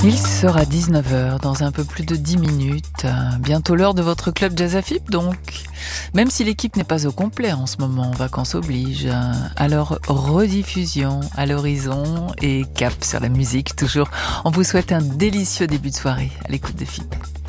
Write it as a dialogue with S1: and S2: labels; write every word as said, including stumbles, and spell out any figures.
S1: Il sera dix-neuf heures dans un peu plus de dix minutes. Bientôt l'heure de votre club Jazz A F I P donc. Même si l'équipe n'est pas au complet en ce moment, vacances oblige. Alors rediffusion à l'horizon et cap sur la musique toujours. On vous souhaite un délicieux début de soirée à l'écoute de F I P.